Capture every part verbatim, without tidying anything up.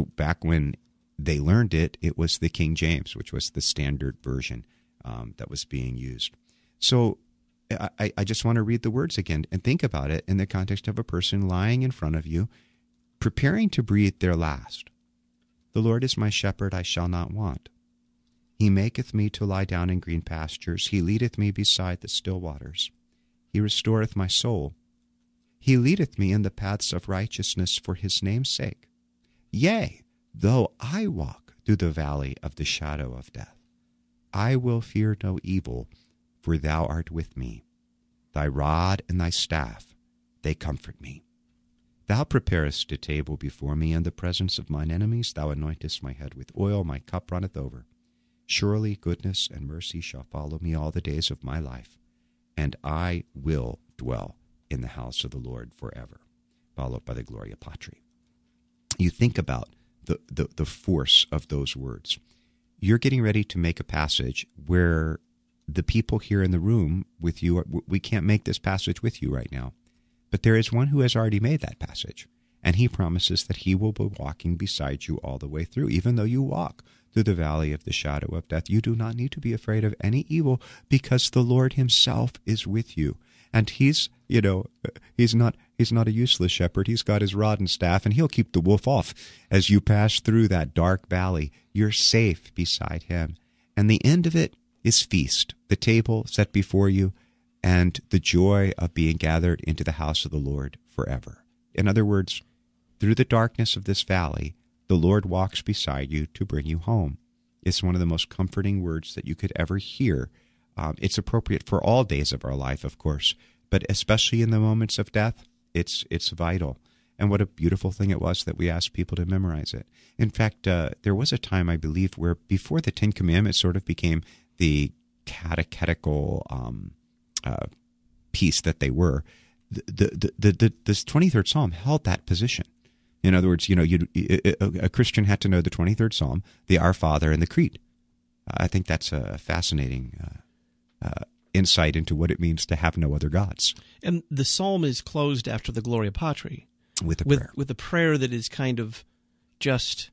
back when they learned it, it was the King James, which was the standard version um, that was being used. So I, I just want to read the words again and think about it in the context of a person lying in front of you, preparing to breathe their last. The Lord is my shepherd, I shall not want. He maketh me to lie down in green pastures. He leadeth me beside the still waters. He restoreth my soul. He leadeth me in the paths of righteousness for his name's sake. Yea, though I walk through the valley of the shadow of death, I will fear no evil, for thou art with me. Thy rod and thy staff, they comfort me. Thou preparest a table before me in the presence of mine enemies. Thou anointest my head with oil, my cup runneth over. Surely goodness and mercy shall follow me all the days of my life, and I will dwell in the house of the Lord forever. Followed by the Gloria Patri. You think about the, the, the force of those words. You're getting ready to make a passage where the people here in the room with you, we can't make this passage with you right now. But there is one who has already made that passage, and he promises that he will be walking beside you all the way through. Even though you walk through the valley of the shadow of death, you do not need to be afraid of any evil, because the Lord himself is with you. And he's, you know, he's not he's not a useless shepherd. He's got his rod and staff, and he'll keep the wolf off as you pass through that dark valley. You're safe beside him. And the end of it is feast, the table set before you, and the joy of being gathered into the house of the Lord forever. In other words, through the darkness of this valley, the Lord walks beside you to bring you home. It's one of the most comforting words that you could ever hear. Um, it's appropriate for all days of our life, of course, but especially in the moments of death, it's it's vital. And what a beautiful thing it was that we asked people to memorize it. In fact, uh, there was a time, I believe, where before the Ten Commandments sort of became the catechetical um, uh, piece that they were, the, the, the, the, this twenty-third Psalm held that position. In other words, you know, you, a Christian had to know the twenty-third Psalm, the Our Father, and the Creed. I think that's a fascinating uh, uh, insight into what it means to have no other gods. And the Psalm is closed after the Gloria Patri. With a with, prayer. With a prayer that is kind of just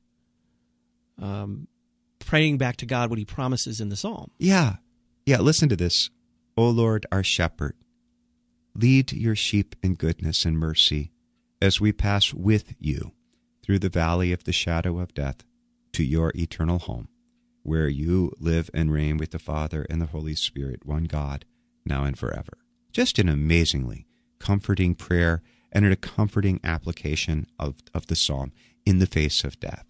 um, praying back to God what he promises in the Psalm. Yeah. Yeah, listen to this. O Lord, our shepherd, lead your sheep in goodness and mercy as we pass with you through the valley of the shadow of death to your eternal home, where you live and reign with the Father and the Holy Spirit, one God, now and forever. Just an amazingly comforting prayer and a comforting application of, of the psalm in the face of death.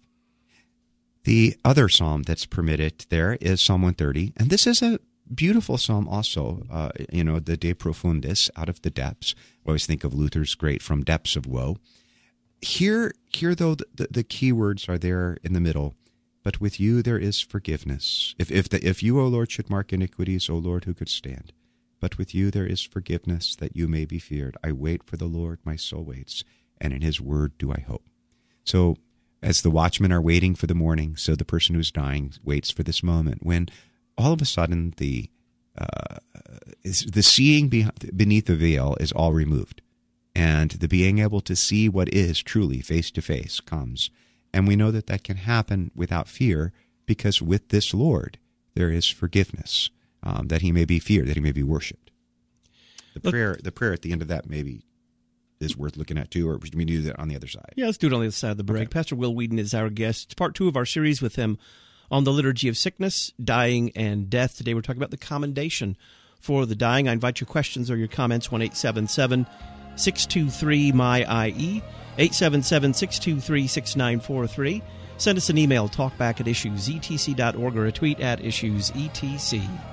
The other psalm that's permitted there is Psalm one thirty, and this is a beautiful psalm also, uh, you know, the De Profundis, out of the depths. I always think of Luther's great From Depths of Woe. Here, here though, the, the key words are there in the middle. But with you there is forgiveness. If if the, if you, O Lord, should mark iniquities, O Lord, who could stand? But with you there is forgiveness, that you may be feared. I wait for the Lord, my soul waits, and in his word do I hope. So as the watchmen are waiting for the morning, so the person who's dying waits for this moment when all of a sudden the uh, is, the seeing be, beneath the veil is all removed, and the being able to see what is truly face to face comes. And we know that that can happen without fear, because with this Lord there is forgiveness, um, that he may be feared, that he may be worshipped. The Look, prayer, the prayer at the end of that maybe is worth looking at too, or should we do that on the other side? Yeah, let's do it on the other side of the break. Okay. Pastor Will Weedon is our guest. It's part two of our series with him on the liturgy of sickness, dying, and death. Today we're talking about the commendation for the dying. I invite your questions or your comments, one eight seven seven, six two three, M Y I E, eight seven seven, six two three, six nine four three. Send us an email, talkback at issues e t c dot org, or a tweet at issues e t c.